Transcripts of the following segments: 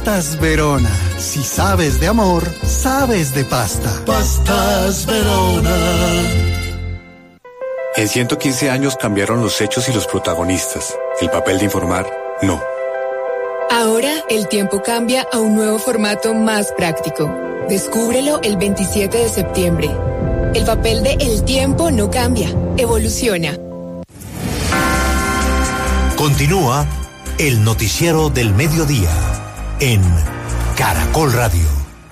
Pastas Verona. Si sabes de amor, sabes de pasta. Pastas Verona. En 115 años cambiaron los hechos y los protagonistas. El papel de informar, no. Ahora el tiempo cambia a un nuevo formato más práctico. Descúbrelo el 27 de septiembre. El papel de El Tiempo no cambia, evoluciona. Continúa el noticiero del mediodía en Caracol Radio.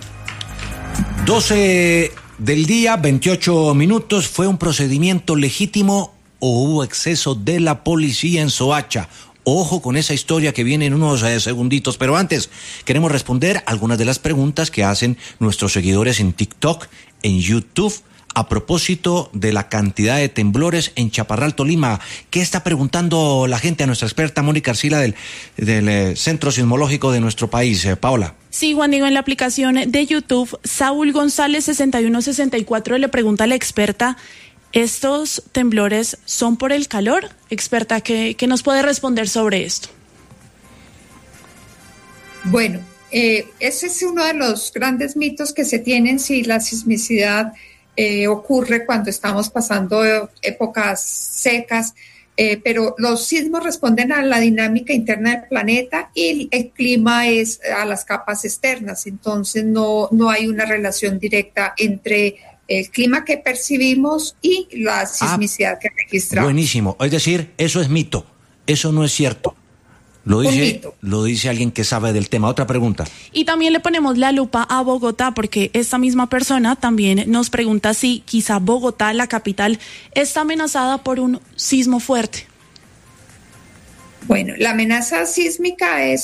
12 del día, 28 minutos. ¿Fue un procedimiento legítimo o hubo exceso de la policía en Soacha? Ojo con esa historia que viene en unos segunditos, pero antes queremos responder algunas de las preguntas que hacen nuestros seguidores en TikTok, en YouTube, a propósito de la cantidad de temblores en Chaparral, Tolima. ¿Qué está preguntando la gente a nuestra experta Mónica Arcila del Centro Sismológico de nuestro país? Paola. Sí, Juan Diego, en la aplicación de YouTube, Saúl González 6164 le pregunta a la experta: ¿estos temblores son por el calor? Experta, ¿qué nos puede responder sobre esto? Bueno, ese es uno de los grandes mitos que se tienen si la sismicidad ocurre cuando estamos pasando épocas secas, pero los sismos responden a la dinámica interna del planeta y el clima es a las capas externas, entonces no hay una relación directa entre el clima que percibimos y la sismicidad que registramos. Buenísimo, es decir, eso es mito, eso no es cierto. Lo dice alguien que sabe del tema. Otra pregunta. Y también le ponemos la lupa a Bogotá, porque esta misma persona también nos pregunta si quizá Bogotá, la capital, está amenazada por un sismo fuerte. Bueno, la amenaza sísmica es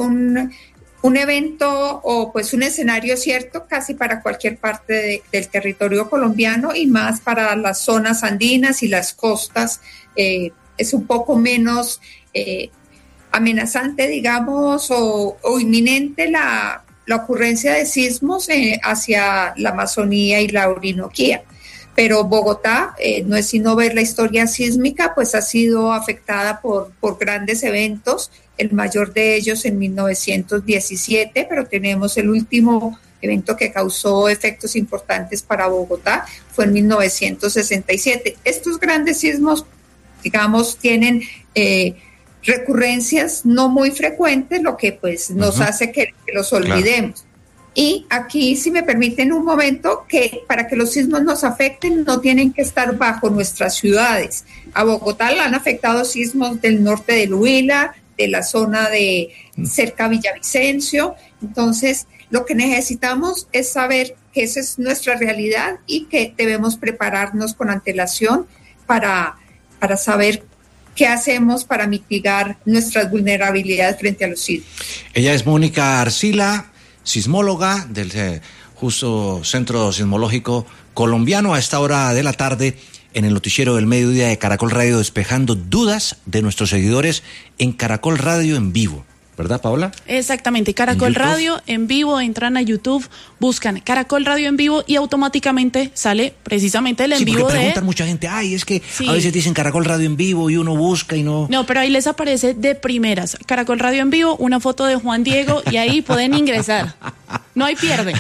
un evento o pues un escenario cierto casi para cualquier parte del territorio colombiano y más para las zonas andinas y las costas. Es un poco menos amenazante, digamos, o inminente la ocurrencia de sismos hacia la Amazonía y la Orinoquía. Pero Bogotá, no es sino ver la historia sísmica, pues ha sido afectada por grandes eventos, el mayor de ellos en 1917, pero tenemos el último evento que causó efectos importantes para Bogotá, fue en 1967. Estos grandes sismos, digamos, tienen recurrencias no muy frecuentes, lo que pues nos hace que los olvidemos. Claro. Y aquí, si me permiten un momento, que para que los sismos nos afecten no tienen que estar bajo nuestras ciudades. A Bogotá la han afectado sismos del norte del Huila, de la zona de cerca Villavicencio. Entonces, lo que necesitamos es saber que esa es nuestra realidad y que debemos prepararnos con antelación para saber qué hacemos para mitigar nuestras vulnerabilidades frente a los sismos. Ella es Mónica Arcila, sismóloga del justo Centro Sismológico Colombiano, a esta hora de la tarde en el noticiero del mediodía de Caracol Radio, despejando dudas de nuestros seguidores en Caracol Radio en vivo. ¿Verdad, Paola? Exactamente, Caracol Radio en vivo, entran a YouTube, buscan Caracol Radio en vivo y automáticamente sale precisamente el en vivo de... Sí, porque preguntan mucha gente, es que a veces dicen Caracol Radio en vivo y uno busca y no... No, pero ahí les aparece de primeras, Caracol Radio en vivo, una foto de Juan Diego y ahí pueden ingresar. No hay pierde.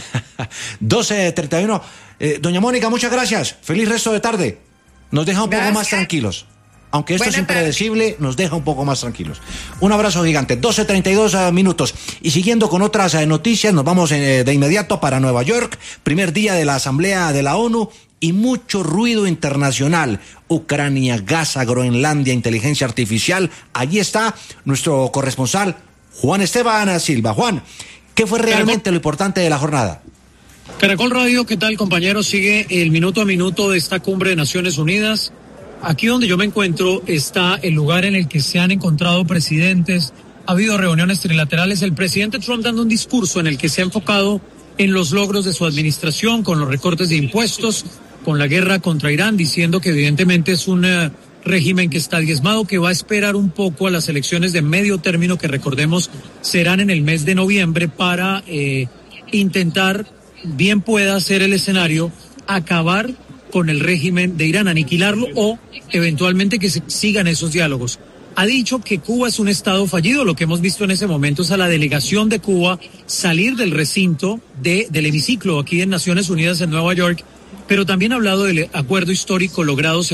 12:31. Doña Mónica, muchas gracias. Feliz resto de tarde. Nos deja un poco más tranquilos. Aunque esto es impredecible, nos deja un poco más tranquilos. Un abrazo gigante. 12:32 minutos. Y siguiendo con otras noticias, nos vamos de inmediato para Nueva York. Primer día de la Asamblea de la ONU y mucho ruido internacional. Ucrania, Gaza, Groenlandia, inteligencia artificial. Allí está nuestro corresponsal, Juan Esteban Silva. Juan, ¿qué fue realmente lo importante de la jornada? Caracol Radio, ¿qué tal, compañeros? Sigue el minuto a minuto de esta cumbre de Naciones Unidas. Aquí donde yo me encuentro está el lugar en el que se han encontrado presidentes, ha habido reuniones trilaterales, el presidente Trump dando un discurso en el que se ha enfocado en los logros de su administración, con los recortes de impuestos, con la guerra contra Irán, diciendo que evidentemente es un régimen que está diezmado, que va a esperar un poco a las elecciones de medio término, que recordemos serán en el mes de noviembre, para intentar, bien pueda ser el escenario, acabar con el régimen de Irán, aniquilarlo o eventualmente que se sigan esos diálogos. ha dicho que Cuba es un estado fallido. Lo que hemos visto en ese momento es a la delegación de Cuba salir del recinto del hemiciclo aquí en Naciones Unidas en Nueva York, pero también ha hablado del acuerdo histórico logrado